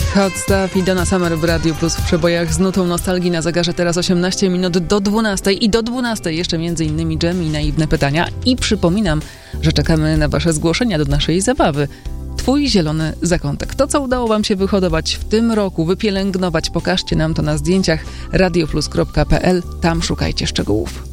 Hot Stuff i Donna Summer w Radiu Plus w przebojach z nutą nostalgii na zegarze. Teraz 18 minut do 12 i do 12 jeszcze m.in. Dżem i naiwne pytania. I przypominam, że czekamy na wasze zgłoszenia do naszej zabawy. Twój zielony zakątek. To, co udało wam się wyhodować w tym roku, wypielęgnować, pokażcie nam to na zdjęciach radioplus.pl. Tam szukajcie szczegółów.